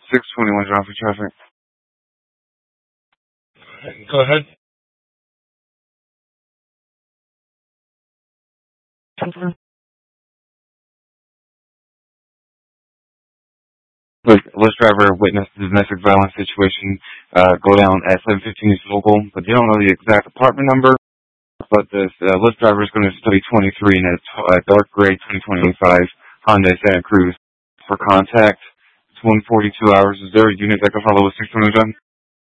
621 John for traffic. Go ahead. Look, bus driver witnessed a domestic violence situation go down at 715 East Local, but they don't know the exact apartment number. But this lift driver is going to study 23 in a dark gray 2025 Hyundai Santa Cruz. For contact, it's 142 hours. Is there a unit that can follow with 621 John?